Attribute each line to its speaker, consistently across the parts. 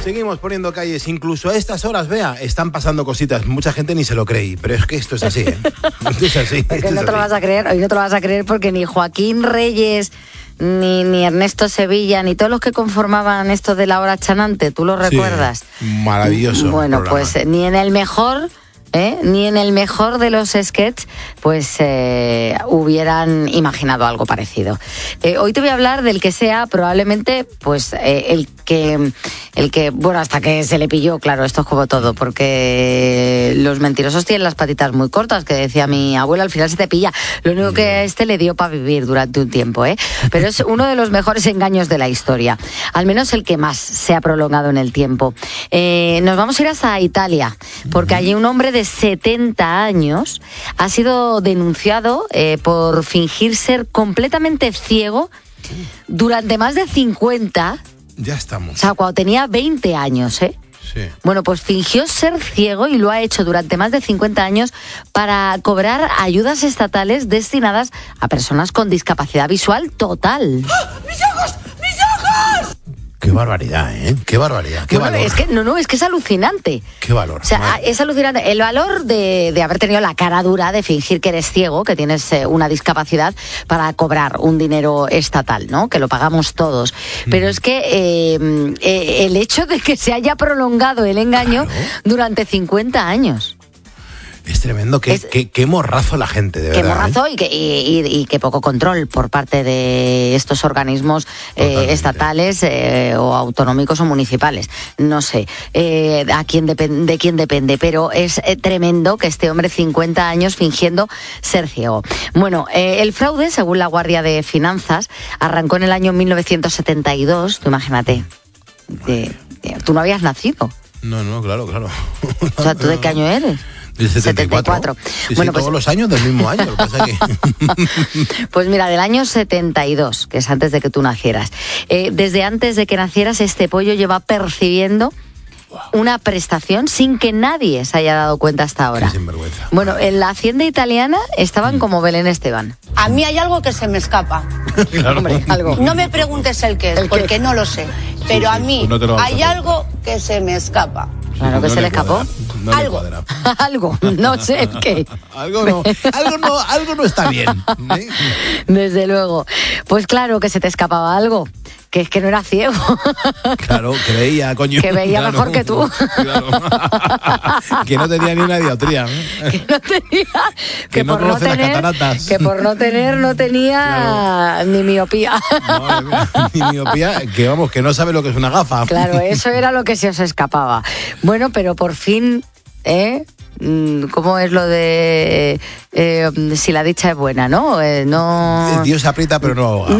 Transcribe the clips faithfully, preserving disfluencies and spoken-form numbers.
Speaker 1: Seguimos poniendo calles, incluso a estas horas, vea, están pasando cositas. Mucha gente ni se lo cree, pero es que esto es así, ¿eh? Esto es así.
Speaker 2: Porque
Speaker 1: esto
Speaker 2: no
Speaker 1: es
Speaker 2: te lo
Speaker 1: así.
Speaker 2: vas a creer, hoy no te lo vas a creer porque ni Joaquín Reyes, ni, ni Ernesto Sevilla, ni todos los que conformaban esto de La Hora Chanante, ¿tú lo recuerdas?
Speaker 1: Sí, maravilloso.
Speaker 2: Bueno,
Speaker 1: programa.
Speaker 2: pues ni en el mejor... ¿Eh? Ni en el mejor de los sketches pues eh, hubieran imaginado algo parecido. Eh, hoy te voy a hablar del que sea probablemente pues eh, el que el que bueno, hasta que se le pilló, claro, esto es como todo, porque los mentirosos tienen las patitas muy cortas, que decía mi abuela, al final se te pilla. Lo único que a este le dio para vivir durante un tiempo, ¿eh? Pero es uno de los mejores engaños de la historia, al menos el que más se ha prolongado en el tiempo. Eh, nos vamos a ir hasta Italia, porque allí un hombre de setenta años ha sido denunciado eh, por fingir ser completamente ciego durante más de cincuenta.
Speaker 1: Ya estamos.
Speaker 2: O sea, cuando tenía veinte años, ¿eh?
Speaker 1: Sí.
Speaker 2: Bueno, pues fingió ser ciego y lo ha hecho durante más de cincuenta años para cobrar ayudas estatales destinadas a personas con discapacidad visual total.
Speaker 3: ¡Ah! ¡Mis ojos! ¡Mis ojos!
Speaker 1: Qué barbaridad, ¿eh? Qué barbaridad, qué
Speaker 2: Bueno,
Speaker 1: valor.
Speaker 2: es que no, no, es que es alucinante.
Speaker 1: Qué valor.
Speaker 2: O sea,
Speaker 1: Madre.
Speaker 2: es alucinante. El valor de, de haber tenido la cara dura de fingir que eres ciego, que tienes eh, una discapacidad, para cobrar un dinero estatal, ¿no? Que lo pagamos todos. Pero es que eh, eh, el hecho de que se haya prolongado el engaño
Speaker 1: Claro.
Speaker 2: durante cincuenta años.
Speaker 1: Es tremendo, qué,
Speaker 2: Es-
Speaker 1: qué, qué morrazo la gente, de
Speaker 2: Qué
Speaker 1: verdad.
Speaker 2: morrazo
Speaker 1: ¿eh?
Speaker 2: y, que, y, y- y qué poco control por parte de estos organismos eh,
Speaker 1: Totalmente.
Speaker 2: estatales eh, o autonómicos o municipales. No sé eh, a quién depen- de quién depende, pero es eh, tremendo que este hombre, cincuenta años, fingiendo ser ciego. Bueno, eh, el fraude, según la Guardia de Finanzas, arrancó en el año mil novecientos setenta y dos, tú imagínate. De- de- tú no habías nacido.
Speaker 1: No, no, claro, claro.
Speaker 2: O sea, ¿tú de qué año eres?
Speaker 1: Del setenta y cuatro.
Speaker 2: setenta y cuatro.
Speaker 1: Sí,
Speaker 2: Bueno,
Speaker 1: sí,
Speaker 2: pues-
Speaker 1: todos los años del mismo año. Lo que pasa es que...
Speaker 2: Pues mira, del año setenta y dos, que es antes de que tú nacieras. Eh, desde antes de que nacieras, este pollo lleva percibiendo una prestación sin que nadie se haya dado cuenta hasta ahora.
Speaker 1: Qué sinvergüenza.
Speaker 2: Bueno, en la hacienda italiana estaban como Belén Esteban.
Speaker 4: A mí hay algo que se me escapa.
Speaker 1: Claro.
Speaker 2: Hombre, algo.
Speaker 4: No me preguntes el qué es,
Speaker 2: ¿El qué?
Speaker 4: porque no lo sé. Pero a mí
Speaker 1: pues no te lo vamos a
Speaker 4: hay
Speaker 1: preguntar.
Speaker 4: algo que se me escapa.
Speaker 2: Claro que
Speaker 1: No
Speaker 2: se le escapó.
Speaker 1: cuadra, no le
Speaker 4: Algo.
Speaker 1: cuadra.
Speaker 2: Algo, no sé el qué.
Speaker 1: Algo no, algo no, algo no está bien. ¿eh?
Speaker 2: Desde luego. Pues claro que se te escapaba algo, que es que no era ciego.
Speaker 1: Claro, que veía, coño.
Speaker 2: Que veía
Speaker 1: Claro.
Speaker 2: mejor que tú.
Speaker 1: Claro. Que no tenía ni una diotría. ¿eh?
Speaker 2: que no tenía
Speaker 1: Que no conoce las cataratas.
Speaker 2: que por no tener no tenía ni miopía.
Speaker 1: Madre mía, ni miopía, que vamos, que no sabe lo que es una gafa.
Speaker 2: Claro, eso era lo que se os escapaba. Bueno, pero por fin, ¿eh? Mm, ¿Cómo es lo de eh, si la dicha es buena, no? Eh, no...
Speaker 1: El tío se aprieta pero no ahoga.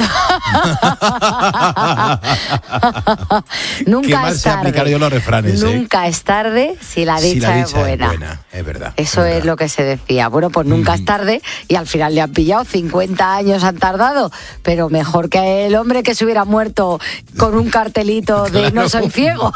Speaker 2: Nunca
Speaker 1: Qué mal
Speaker 2: es
Speaker 1: sé aplicar
Speaker 2: tarde.
Speaker 1: yo los refranes, ¿eh?
Speaker 2: Nunca es tarde si la dicha,
Speaker 1: Si la
Speaker 2: es,
Speaker 1: dicha
Speaker 2: buena.
Speaker 1: es buena, es verdad.
Speaker 2: Eso
Speaker 1: es
Speaker 2: es
Speaker 1: verdad.
Speaker 2: lo que se decía. Bueno, pues nunca es tarde y al final le han pillado. cincuenta años han tardado, pero mejor que el hombre que se hubiera muerto con un cartelito de
Speaker 1: Claro.
Speaker 2: no soy ciego.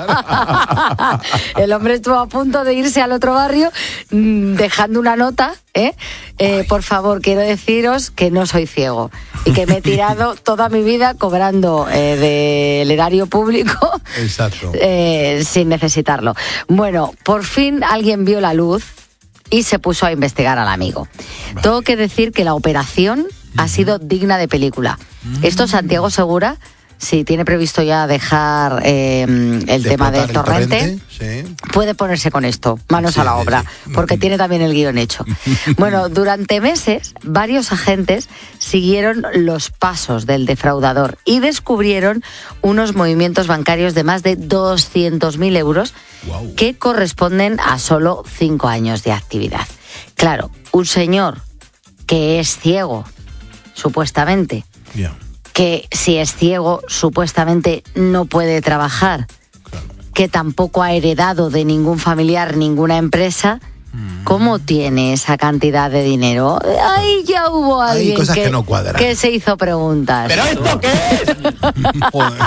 Speaker 2: El hombre estuvo a punto de irse al otro barrio mm, dejando una nota, ¿eh? Eh, por favor, quiero deciros que no soy ciego y que me he tirado toda mi vida cobrando eh, del erario público
Speaker 1: Exacto.
Speaker 2: eh, sin necesitarlo. Bueno, por fin alguien vio la luz y se puso a investigar al amigo.
Speaker 1: Vale.
Speaker 2: Tengo que decir que la operación ha sido digna de película. Esto Santiago Segura, si tiene previsto ya dejar eh, el
Speaker 1: De
Speaker 2: tema del
Speaker 1: explotar el
Speaker 2: torrente,
Speaker 1: sí.
Speaker 2: puede ponerse con esto, manos
Speaker 1: Sí,
Speaker 2: a la
Speaker 1: sí,
Speaker 2: obra,
Speaker 1: sí.
Speaker 2: porque tiene también el guión hecho. Bueno, durante meses, varios agentes siguieron los pasos del defraudador y descubrieron unos movimientos bancarios de más de doscientos mil euros
Speaker 1: Guau.
Speaker 2: que corresponden a solo cinco años de actividad. Claro, un señor que es ciego, supuestamente,
Speaker 1: Ya.
Speaker 2: que si es ciego, supuestamente no puede trabajar,
Speaker 1: Claro.
Speaker 2: que tampoco ha heredado de ningún familiar ninguna empresa, ¿cómo tiene esa cantidad de dinero? Ahí ya hubo
Speaker 1: Hay
Speaker 2: alguien
Speaker 1: cosas
Speaker 2: que,
Speaker 1: que no cuadran.
Speaker 2: que se hizo preguntas.
Speaker 1: ¿Pero esto qué es? Joder.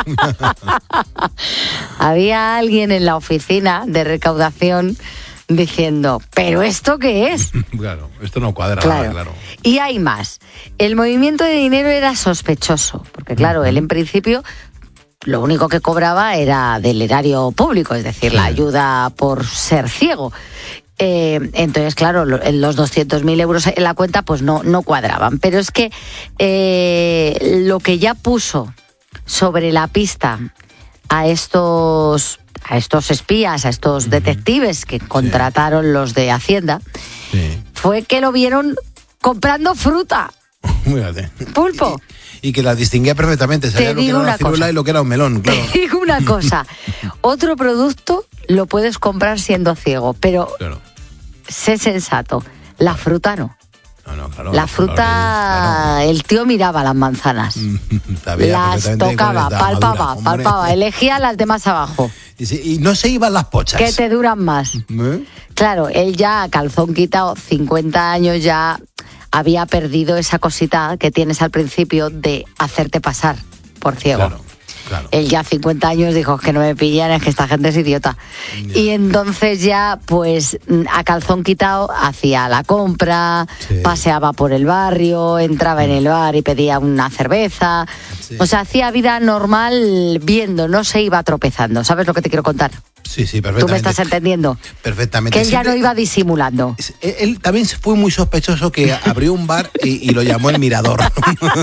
Speaker 2: Había alguien en la oficina de recaudación diciendo, ¿pero esto qué es?
Speaker 1: Claro, esto no cuadra
Speaker 2: Claro.
Speaker 1: nada, claro.
Speaker 2: Y hay más. El movimiento de dinero era sospechoso, porque claro, él en principio lo único que cobraba era del erario público, es decir, la ayuda por ser ciego. Eh, entonces, claro, lo, los doscientos mil euros en la cuenta pues no, no cuadraban. Pero es que eh, lo que ya puso sobre la pista a estos, a estos espías, a estos detectives que contrataron los de Hacienda,
Speaker 1: Sí.
Speaker 2: fue que lo vieron comprando fruta.
Speaker 1: Mírate.
Speaker 2: Pulpo.
Speaker 1: Y, y que la distinguía perfectamente. Sabía lo que
Speaker 2: digo
Speaker 1: era una
Speaker 2: una
Speaker 1: cirula
Speaker 2: cosa.
Speaker 1: y lo que era un melón, claro.
Speaker 2: Te digo una cosa, otro producto lo puedes comprar siendo ciego, pero
Speaker 1: Claro.
Speaker 2: sé sensato, la fruta no.
Speaker 1: No, no, claro,
Speaker 2: La
Speaker 1: los
Speaker 2: fruta,
Speaker 1: colores,
Speaker 2: el tío miraba las manzanas,
Speaker 1: claro. Sabía
Speaker 2: las
Speaker 1: perfectamente
Speaker 2: tocaba,
Speaker 1: cuál estaba
Speaker 2: palpaba,
Speaker 1: madura, hombre.
Speaker 2: palpaba, elegía las de más abajo,
Speaker 1: Y, sí, y no se iban las pochas.
Speaker 2: que te duran más.
Speaker 1: ¿Eh?
Speaker 2: Claro, él ya a calzón quitado, cincuenta años, ya había perdido esa cosita que tienes al principio de hacerte pasar por ciego.
Speaker 1: Claro, claro.
Speaker 2: Él ya cincuenta años dijo que no me pillan, es que esta gente es idiota.
Speaker 1: Ya.
Speaker 2: Y entonces ya, pues, a calzón quitado, hacía la compra,
Speaker 1: Sí.
Speaker 2: paseaba por el barrio, entraba en el bar y pedía una cerveza.
Speaker 1: Sí.
Speaker 2: O sea, hacía vida normal viendo, no se iba tropezando. ¿Sabes lo que te quiero contar?
Speaker 1: Sí, sí,
Speaker 2: Tú
Speaker 1: perfectamente.
Speaker 2: me estás entendiendo.
Speaker 1: Perfectamente.
Speaker 2: Que él ya
Speaker 1: Siempre-
Speaker 2: no iba disimulando.
Speaker 1: Él, él también fue muy sospechoso que abrió un bar y, y lo llamó el Mirador.